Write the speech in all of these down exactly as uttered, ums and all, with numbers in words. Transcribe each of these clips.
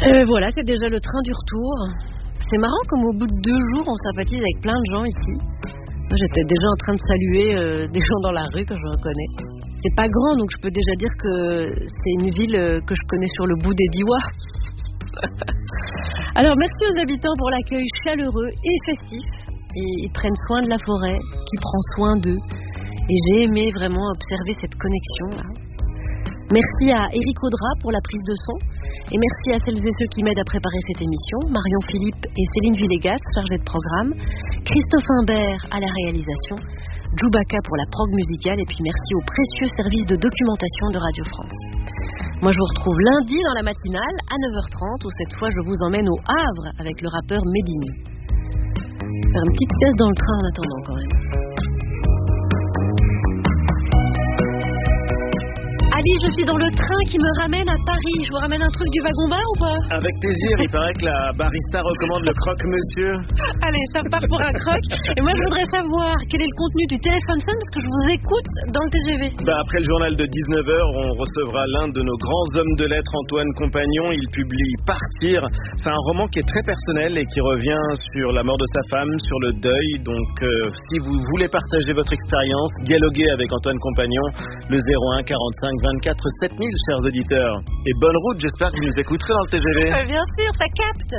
Euh, voilà, c'est déjà le train du retour. C'est marrant comme au bout de deux jours, on sympathise avec plein de gens ici. Moi, j'étais déjà en train de saluer euh, des gens dans la rue que je reconnais. C'est pas grand, donc je peux déjà dire que c'est une ville euh, que je connais sur le bout des doigts. Alors, merci aux habitants pour l'accueil chaleureux et festif. Et ils prennent soin de la forêt, qui prend soin d'eux. Et j'ai aimé vraiment observer cette connexion-là. Merci à Eric Audra pour la prise de son. Et merci à celles et ceux qui m'aident à préparer cette émission. Marion Philippe et Céline Villegas, chargées de programme. Christophe Imbert à la réalisation. Djoubaka pour la prog musicale. Et puis merci au précieux service de documentation de Radio France. Moi, je vous retrouve lundi dans la matinale à neuf heures trente, où cette fois, je vous emmène au Havre avec le rappeur Medine. Faire une petite sieste dans le train en attendant quand même. Ali, je suis dans le train qui me ramène à Paris. Je vous ramène un truc du wagon-bar ou pas? Avec plaisir, il paraît que la barista recommande le croque-monsieur. Allez, ça part pour un croque. Et moi, je voudrais savoir quel est le contenu du téléphone sonne parce que je vous écoute dans le T G V. Bah, après le journal de dix-neuf heures, on recevra l'un de nos grands hommes de lettres, Antoine Compagnon. Il publie Partir. C'est un roman qui est très personnel et qui revient sur la mort de sa femme, sur le deuil. Donc, euh, si vous voulez partager votre expérience, dialoguer avec Antoine Compagnon, le zéro un quarante-cinq vingt-quatre sept mille, chers auditeurs. Et bonne route, j'espère que vous nous écouterez dans le T G V. Euh, bien sûr, ça capte.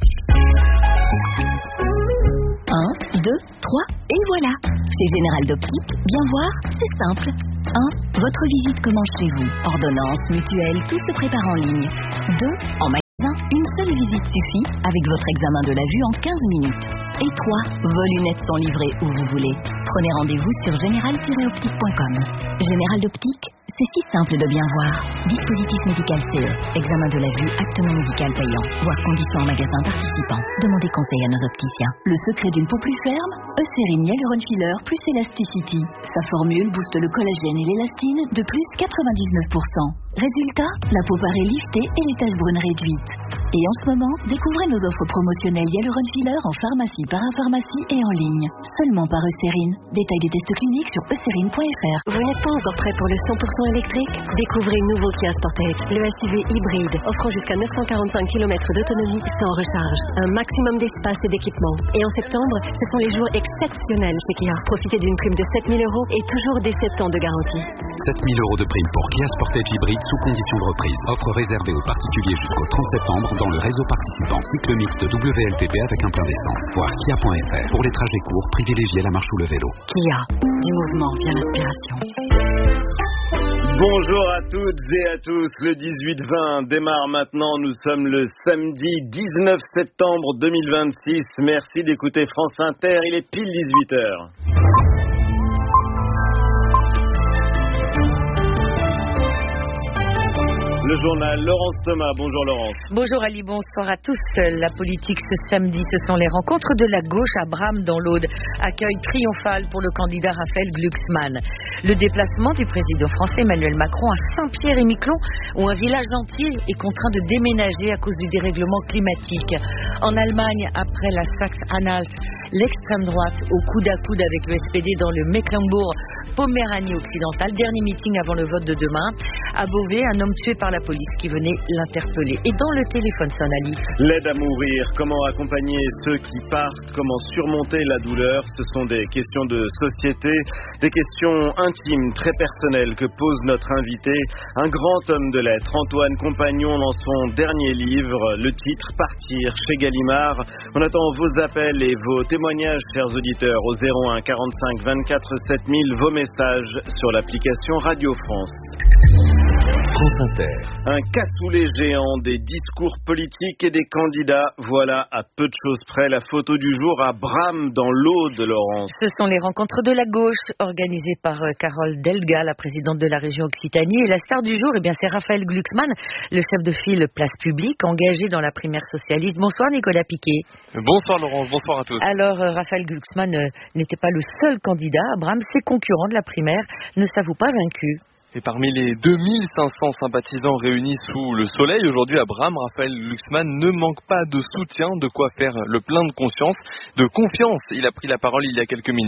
un, deux, trois, et voilà. Chez Général d'Optique, bien voir, c'est simple. un. Votre visite commence chez vous. Ordonnance, mutuelle, tout se prépare en ligne. deux. En magasin, une seule visite suffit avec votre examen de la vue en quinze minutes. Et trois. Vos lunettes sont livrées où vous voulez. Prenez rendez-vous sur général tiret optique point com. Général d'Optique, c'est si simple de bien voir. Dispositif médical C E. Examen de la vue, actement médical payant. Voir conditions en magasin participant. Demandez conseil à nos opticiens. Le secret d'une peau plus ferme? Eucérine Hyaluron Filler plus Elasticity. Sa formule booste le collagène et l'élastine de plus quatre-vingt-dix-neuf pour cent. Résultat, la peau paraît liftée et les taches brunes réduites. Et en ce moment, découvrez nos offres promotionnelles Hyaluron Filler en pharmacie, parapharmacie et en ligne. Seulement par Eucérine. Détail des tests cliniques sur eucérine point f r. Vous n'êtes pas encore prêt pour le cent pour cent électrique? Découvrez le nouveau Kia Sportage, le S U V hybride, offrant jusqu'à neuf cent quarante-cinq kilomètres d'autonomie sans recharge. Un maximum d'espace et d'équipement. Et en septembre, ce sont les jours exceptionnels chez Kia. Profitez d'une prime de sept mille euros et toujours des sept ans de garantie. sept mille euros de prime pour Kia Sportage hybride sous condition de reprise. Offre réservée aux particuliers jusqu'au trente septembre dans le réseau participant. Cycle mixte W L T P avec un plein d'essence. Voir kia point f r. Pour les trajets courts, privilégiez la marche ou le vélo. Kia, du mouvement vient l'inspiration. Bonjour à toutes et à tous, le dix-huit vingt démarre maintenant, nous sommes le samedi dix-neuf septembre deux mille vingt-six, merci d'écouter France Inter, il est pile dix-huit heures. Le journal, Laurence Thomas. Bonjour Laurence. Bonjour Ali, bonsoir à tous. La politique ce samedi, ce sont les rencontres de la gauche à Bram dans l'Aude. Accueil triomphal pour le candidat Raphaël Glucksmann. Le déplacement du président français Emmanuel Macron à Saint-Pierre-et-Miquelon, où un village entier est contraint de déménager à cause du dérèglement climatique. En Allemagne, après la Saxe-Anhalt, l'extrême droite au coude à coude avec le S P D dans le Mecklembourg-Poméranie occidentale. Dernier meeting avant le vote de demain. À Beauvais, un homme tué par la police qui venait l'interpeller. Et dans le téléphone sonne Ali. L'aide à mourir, comment accompagner ceux qui partent, comment surmonter la douleur, ce sont des questions de société, des questions intimes, très personnelles que pose notre invité, un grand homme de lettres, Antoine Compagnon, dans son dernier livre, le titre Partir chez Gallimard. On attend vos appels et vos témoignages, chers auditeurs, au zéro un quarante-cinq vingt-quatre sept mille, vos messages sur l'application Radio France. France Inter. Un cassoulet géant des discours politiques et des candidats. Voilà, à peu de choses près, la photo du jour à Bram dans l'Aude, Laurence. Ce sont les rencontres de la gauche organisées par Carole Delga, la présidente de la région Occitanie. Et la star du jour, eh bien, c'est Raphaël Glucksmann, le chef de file Place Publique, engagé dans la primaire socialiste. Bonsoir Nicolas Piquet. Bonsoir Laurence, bonsoir à tous. Alors, Raphaël Glucksmann euh, n'était pas le seul candidat. Bram, ses concurrents de la primaire ne s'avouent pas vaincus. Et parmi les deux mille cinq cents sympathisants réunis sous le soleil aujourd'hui à Bram, Raphaël Glucksmann ne manque pas de soutien, de quoi faire le plein de conscience, de confiance. Il a pris la parole il y a quelques minutes.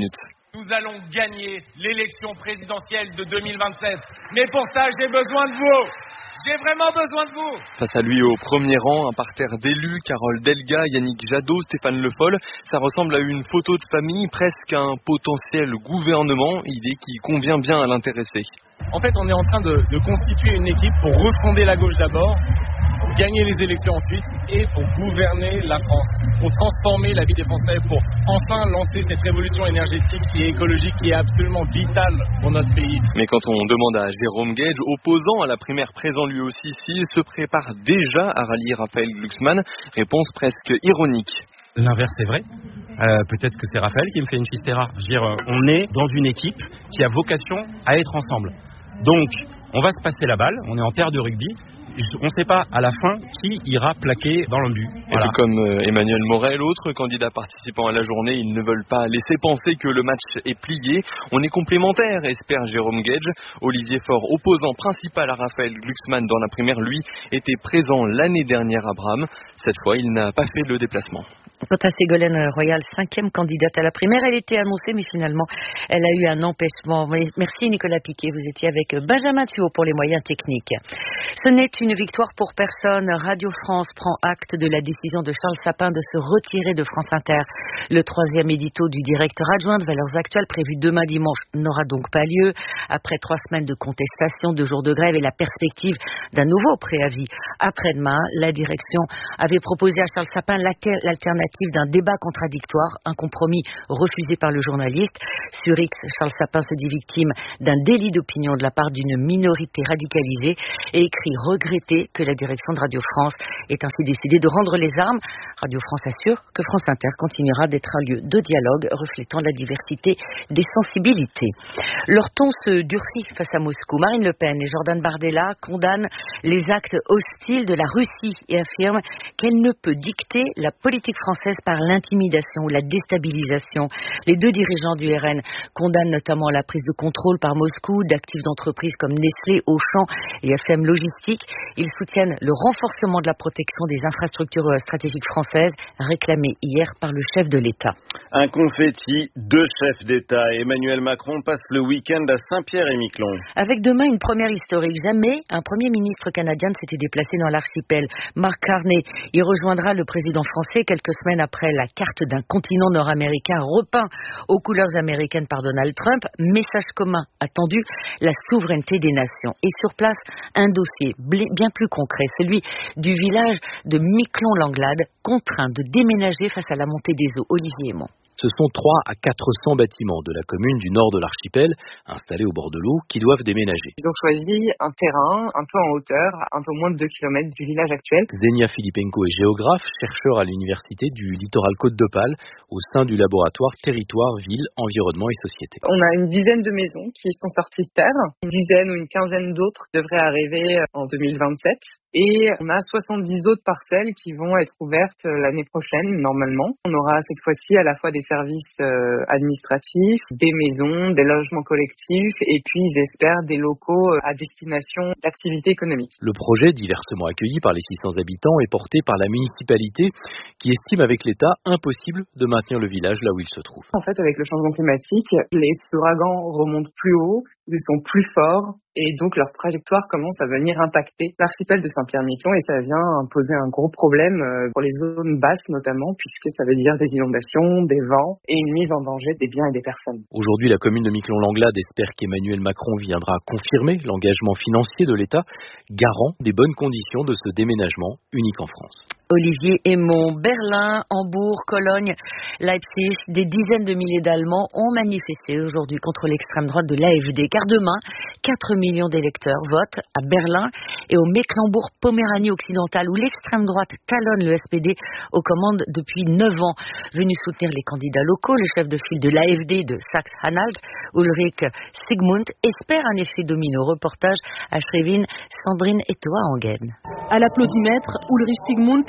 nous allons gagner l'élection présidentielle de deux mille vingt-sept. Mais pour ça, j'ai besoin de vous. J'ai vraiment besoin de vous. Face à lui, au premier rang, un parterre d'élus, Carole Delga, Yannick Jadot, Stéphane Le Foll. Ça ressemble à une photo de famille, presque un potentiel gouvernement, idée qui convient bien à l'intéressé. En fait, on est en train de, de constituer une équipe pour refonder la gauche d'abord, pour gagner les élections ensuite et pour gouverner la France, pour transformer la vie des Français, pour enfin lancer cette révolution énergétique et écologique qui est absolument vitale pour notre pays. Mais quand on demande à Jérôme Gage, opposant à la primaire présent lui aussi, s'il se prépare déjà à rallier Raphaël Glucksmann, réponse presque ironique. L'inverse est vrai. Euh, peut-être que c'est Raphaël qui me fait une chistera. Je veux dire, on est dans une équipe qui a vocation à être ensemble. Donc, on va se passer la balle, on est en terre de rugby. On ne sait pas à la fin qui ira plaquer dans le but. Voilà. Et tout comme Emmanuel Morel, autre candidat participant à la journée, ils ne veulent pas laisser penser que le match est plié. On est complémentaires, espère Jérôme Gage. Olivier Faure, opposant principal à Raphaël Glucksmann dans la primaire, lui, était présent l'année dernière à Bram. Cette fois, il n'a pas fait le déplacement. Quant à Ségolène Royal, cinquième candidate à la primaire, elle était annoncée, mais finalement, elle a eu un empêchement. Merci Nicolas Piquet, vous étiez avec Benjamin Thuot pour les moyens techniques. Ce n'est une victoire pour personne. Radio France prend acte de la décision de Charles Sapin de se retirer de France Inter. Le troisième édito du directeur adjoint de Valeurs Actuelles, prévu demain dimanche, n'aura donc pas lieu. Après trois semaines de contestation, deux jours de grève et la perspective d'un nouveau préavis après-demain, la direction avait proposé à Charles Sapin l'alternative d'un débat contradictoire, un compromis refusé par le journaliste. Sur X, Charles Sapin se dit victime d'un délit d'opinion de la part d'une minorité radicalisée et écrit regretter que la direction de Radio France ait ainsi décidé de rendre les armes. Radio France assure que France Inter continuera d'être un lieu de dialogue reflétant la diversité des sensibilités. Leur ton se durcit face à Moscou. Marine Le Pen et Jordan Bardella condamnent les actes hostiles de la Russie et affirment qu'elle ne peut dicter la politique française par l'intimidation ou la déstabilisation. Les deux dirigeants du R N condamnent notamment la prise de contrôle par Moscou d'actifs d'entreprises comme Nestlé, Auchan et F M Logistique. Ils soutiennent le renforcement de la protection des infrastructures stratégiques françaises réclamé hier par le chef de l'État. Un confetti, deux chefs d'État. Emmanuel Macron passe le week-end à Saint-Pierre-et-Miquelon. Avec demain une première historique. Jamais un Premier ministre canadien ne s'était déplacé dans l'archipel. Mark Carney y rejoindra le président français quelques semaines après la carte d'un continent nord-américain repeint aux couleurs américaines par Donald Trump. Message commun attendu, la souveraineté des nations. Et sur place, un dossier bien plus concret, celui du village de Miquelon-Langlade, contraint de déménager face à la montée des eaux. Olivier Aymon. Ce sont trois à quatre cents bâtiments de la commune du nord de l'archipel, installés au bord de l'eau, qui doivent déménager. Ils ont choisi un terrain un peu en hauteur, un peu moins de deux kilomètres du village actuel. Zenia Filipenko est géographe, chercheur à l'université du littoral Côte d'Opale, au sein du laboratoire Territoire, Ville, Environnement et Société. On a une dizaine de maisons qui sont sorties de terre. Une dizaine ou une quinzaine d'autres devraient arriver en deux mille vingt-sept. Et on a soixante-dix autres parcelles qui vont être ouvertes l'année prochaine, normalement. On aura cette fois-ci à la fois des services euh, administratifs, des maisons, des logements collectifs, et puis ils espèrent des locaux à destination d'activités économiques. Le projet, diversement accueilli par les six cents habitants, est porté par la municipalité qui estime avec l'État impossible de maintenir le village là où il se trouve. En fait, avec le changement climatique, les ouragans remontent plus haut, ils sont plus forts, et donc leur trajectoire commence à venir impacter l'archipel de Saint-Pierre-Miquelon, et ça vient poser un gros problème pour les zones basses notamment, puisque ça veut dire des inondations, des vents et une mise en danger des biens et des personnes. Aujourd'hui, la commune de Miquelon-Langlade espère qu'Emmanuel Macron viendra confirmer l'engagement financier de l'État, garant des bonnes conditions de ce déménagement unique en France. Olivier Aymon, Berlin, Hambourg, Cologne, Leipzig, des dizaines de milliers d'Allemands ont manifesté aujourd'hui contre l'extrême droite de l'A F D. Car demain, quatre millions d'électeurs votent à Berlin et au Mecklembourg-Poméranie occidentale où l'extrême droite talonne le S P D aux commandes depuis neuf ans. Venu soutenir les candidats locaux, le chef de file de l'A F D de Saxe-Anhalt, Ulrich Sigmund, espère un effet domino. Reportage à Schrevin, Sandrine Etoa-Angen. À l'applaudimètre, Ulrich Sigmund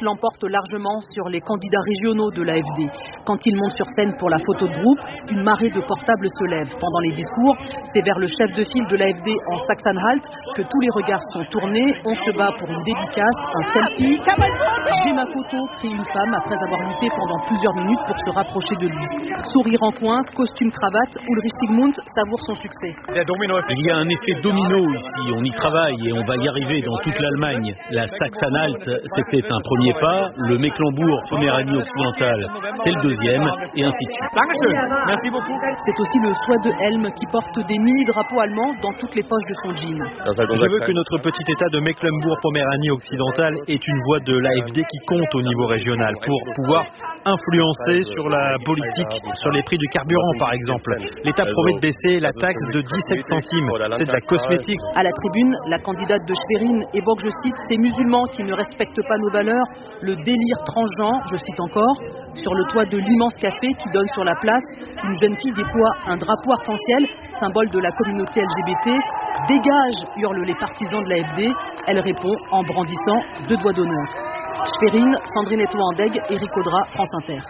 l'emporte largement sur les candidats régionaux de l'A F D. Quand ils montent sur scène pour la photo de groupe, une marée de portables se lève. Pendant les discours, c'est vers le chef de file de l'A F D en Sachsen-Anhalt que tous les regards sont tournés. On se bat pour une dédicace, un selfie. J'ai ma photo, crie une femme après avoir lutté pendant plusieurs minutes pour se rapprocher de lui. Sourire en coin, costume cravate, Ulrich Sigmund savoure son succès. Il y a un effet domino ici, on y travaille et on va y arriver dans toute l'Allemagne. La Sachsen-Anhalt, c'était un premier pas, le Mecklembourg-Poméranie occidentale, c'est le deuxième, et ainsi de suite. Merci beaucoup. C'est aussi le Soi de Helm qui porte des mini-drapeaux allemands dans toutes les poches de son jean. Je veux que notre petit état de Mecklembourg-Poméranie occidentale ait une voix de l'A F D qui compte au niveau régional pour pouvoir influencer sur la politique, sur les prix du carburant par exemple. L'État promet de baisser la taxe de dix-sept centimes. C'est de la cosmétique. À la tribune, la candidate de Schwerin évoque, je cite, ces musulmans qui ne respectent pas nos valeurs, le délire transgenre, je cite encore. Sur le toit de l'immense café qui donne sur la place, une jeune fille déploie un drapeau arc-en-ciel, symbole de la communauté L G B T. Dégage, hurlent les partisans de l'A F D. Elle répond en brandissant deux doigts d'honneur. Schwerin, Sandrine Etoandeg, Éric Audra, France Inter.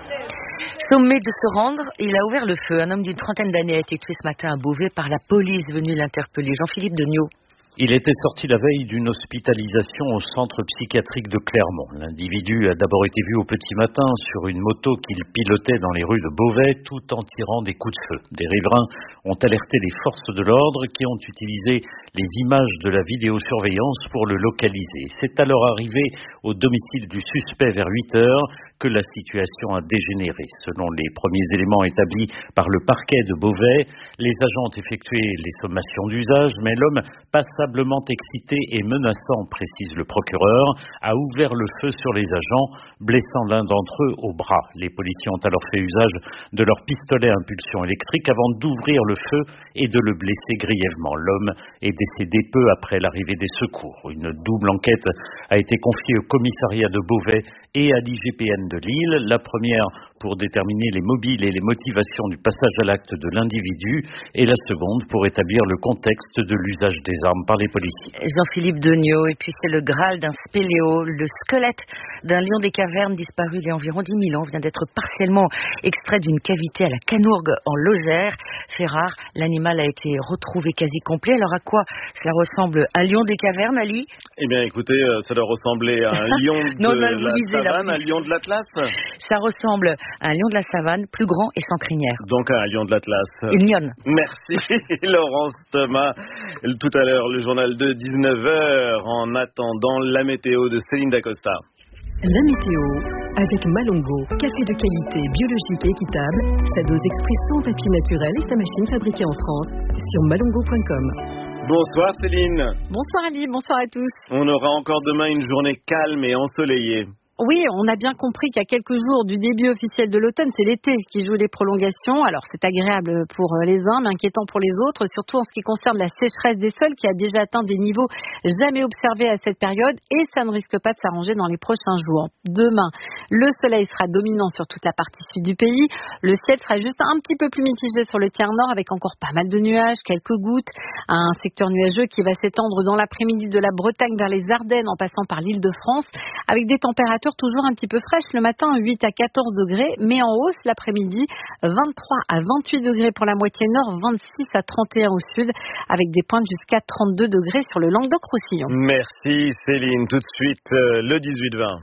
Sommé de se rendre, il a ouvert le feu. Un homme d'une trentaine d'années a été tué ce matin à Beauvais par la police venue l'interpeller. Jean-Philippe Degnaud. Il était sorti la veille d'une hospitalisation au centre psychiatrique de Clermont. L'individu a d'abord été vu au petit matin sur une moto qu'il pilotait dans les rues de Beauvais tout en tirant des coups de feu. Des riverains ont alerté les forces de l'ordre qui ont utilisé les images de la vidéosurveillance pour le localiser. C'est alors arrivé au domicile du suspect vers huit heures que la situation a dégénéré. Selon les premiers éléments établis par le parquet de Beauvais, les agents ont effectué les sommations d'usage, mais l'homme passablement excité et menaçant, précise le procureur, a ouvert le feu sur les agents, blessant l'un d'entre eux au bras. Les policiers ont alors fait usage de leur pistolet à impulsion électrique avant d'ouvrir le feu et de le blesser grièvement. L'homme est décédé peu après l'arrivée des secours. Une double enquête a été confiée au commissariat de Beauvais et à l'I G P N de Lille, la première pour déterminer les mobiles et les motivations du passage à l'acte de l'individu et la seconde pour établir le contexte de l'usage des armes par les policiers. Jean-Philippe Degnaud, et puis c'est le Graal d'un spéléo, le squelette d'un lion des cavernes disparu il y a environ dix mille ans vient d'être partiellement extrait d'une cavité à la Canourgue en Lozère. Fait rare, l'animal a été retrouvé quasi complet. Alors à quoi cela ressemble un lion des cavernes, Ali? Eh bien écoutez, ça doit ressembler à un lion de non, la savane, la un lion de l'Atlas. Ça ressemble à un lion de la savane, plus grand et sans crinière. Donc à un lion de l'Atlas. Une lionne. Merci Laurence Thomas. Tout à l'heure, le journal de dix-neuf heures. En attendant, la météo de Céline Dacosta. La météo avec Malongo, café de qualité biologique et équitable, sa dose express sans papier naturel et sa machine fabriquée en France sur malongo point com. Bonsoir Céline. Bonsoir Ali, bonsoir à tous. On aura encore demain une journée calme et ensoleillée. Oui, on a bien compris qu'à quelques jours du début officiel de l'automne, c'est l'été qui joue les prolongations. Alors c'est agréable pour les uns, mais inquiétant pour les autres, surtout en ce qui concerne la sécheresse des sols qui a déjà atteint des niveaux jamais observés à cette période et ça ne risque pas de s'arranger dans les prochains jours. Demain, le soleil sera dominant sur toute la partie sud du pays. Le ciel sera juste un petit peu plus mitigé sur le tiers nord avec encore pas mal de nuages, quelques gouttes, un secteur nuageux qui va s'étendre dans l'après-midi de la Bretagne vers les Ardennes en passant par l'Île-de-France avec des températures toujours un petit peu fraîches le matin, huit à quatorze degrés, mais en hausse l'après-midi, vingt-trois à vingt-huit degrés pour la moitié nord, vingt-six à trente et un au sud, avec des pointes jusqu'à trente-deux degrés sur le Languedoc-Roussillon. Merci Céline. Tout de suite, euh, le dix-huit vingt.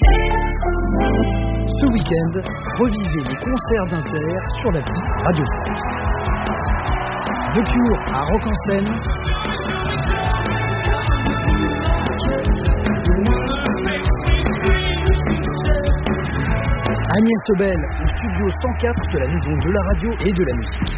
Ce week-end, revisez les concerts d'Inter sur l'appli Radio France. De Cure à Rock en Seine, Agnès Obel au studio cent quatre de la Maison de la Radio et de la Musique.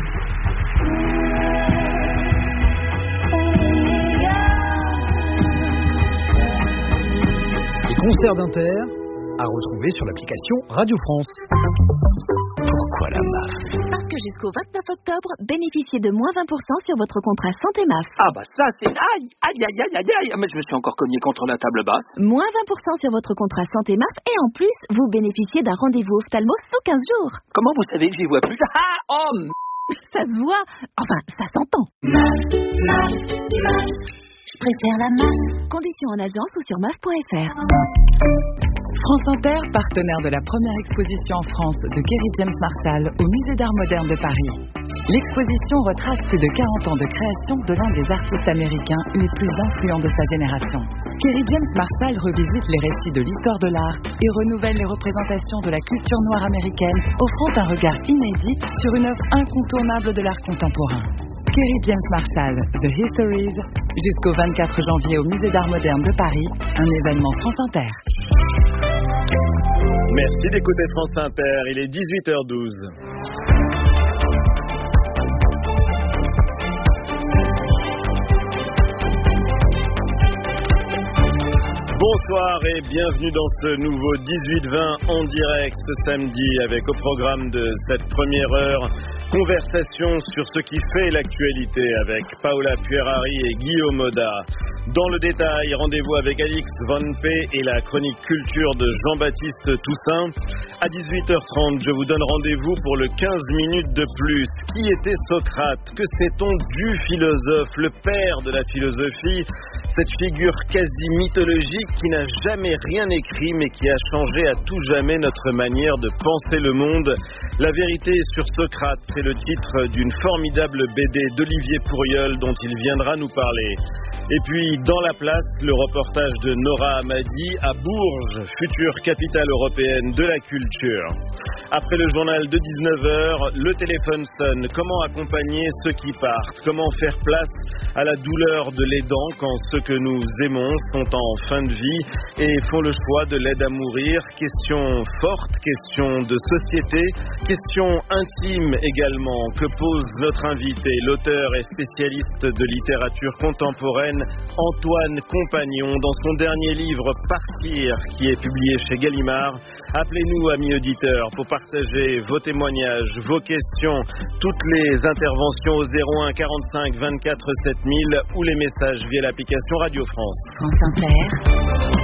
Les concerts d'Inter à retrouver sur l'application Radio France. Pourquoi la M A F? Parce que jusqu'au vingt-neuf octobre, bénéficiez de moins vingt pour cent sur votre contrat santé M A F. Ah bah ça c'est... Aïe, aïe, aïe, aïe, aïe, aïe, mais je me suis encore cogné contre la table basse. Moins vingt pour cent sur votre contrat santé M A F et en plus, vous bénéficiez d'un rendez-vous ophtalmo sous quinze jours. Comment vous savez que j'y vois plus? Ah, oh m... Ça se voit, enfin, ça s'entend. M A F, M A F, M A F. Je préfère la M A F. Conditions en agence ou sur M A F point F R. France Inter, partenaire de la première exposition en France de Kerry James Marshall au Musée d'Art Moderne de Paris. L'exposition retrace plus de quarante ans de création de l'un des artistes américains les plus influents de sa génération. Kerry James Marshall revisite les récits de l'histoire de l'art et renouvelle les représentations de la culture noire américaine, offrant un regard inédit sur une œuvre incontournable de l'art contemporain. Kerry James Marshall, The Histories, jusqu'au vingt-quatre janvier au Musée d'Art Moderne de Paris, un événement France Inter. Merci d'écouter France Inter, il est dix-huit heures douze. Bonsoir et bienvenue dans ce nouveau dix-huit vingt en direct ce samedi avec au programme de cette première heure conversation sur ce qui fait l'actualité avec Paola Puerari et Guillaume Oda. Dans le détail, rendez-vous avec Alix Van P et la chronique culture de Jean-Baptiste Toussaint. À dix-huit heures trente, je vous donne rendez-vous pour le quinze minutes de plus. Qui était Socrate? Que sait-on du philosophe, le père de la philosophie? Cette figure quasi mythologique qui n'a jamais rien écrit mais qui a changé à tout jamais notre manière de penser le monde. La vérité sur Socrate, c'est le titre d'une formidable B D d'Olivier Pourriol dont il viendra nous parler. Et puis, dans la place, le reportage de Nora Hamadi à Bourges, future capitale européenne de la culture. Après le journal de dix-neuf heures, le téléphone sonne. Comment accompagner ceux qui partent? Comment faire place à la douleur de l'aidant quand ceux que nous aimons sont en fin de vie et font le choix de l'aide à mourir? Question forte, question de société, question intime également que pose notre invité, l'auteur et spécialiste de littérature contemporaine, Antoine Compagnon, dans son dernier livre Partir, qui est publié chez Gallimard. Appelez-nous, amis auditeurs, pour partager vos témoignages, vos questions, toutes les interventions au zéro un quarante-cinq vingt-quatre sept mille ou les messages via l'application Radio France. France Inter.